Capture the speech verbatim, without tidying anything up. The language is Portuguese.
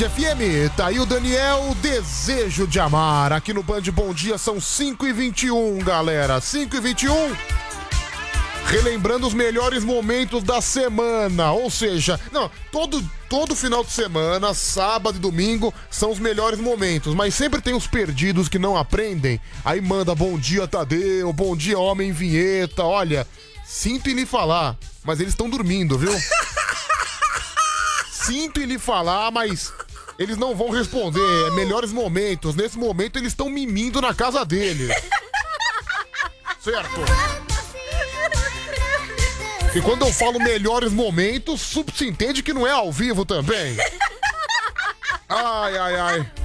F M, tá aí o Daniel, Desejo de Amar, aqui no Band Bom Dia, são cinco e vinte e um, galera, cinco e vinte e um, relembrando os melhores momentos da semana, ou seja, não, todo, todo final de semana, sábado e domingo, são os melhores momentos, mas sempre tem os perdidos que não aprendem, aí manda bom dia Tadeu, bom dia Homem Vinheta, olha, sinto em lhe falar, mas eles estão dormindo, viu? Sinto em lhe falar, mas eles não vão responder. É melhores momentos. Nesse momento, eles estão mimindo na casa dele. Certo? E quando eu falo melhores momentos, se entende que não é ao vivo também. Ai, ai, ai.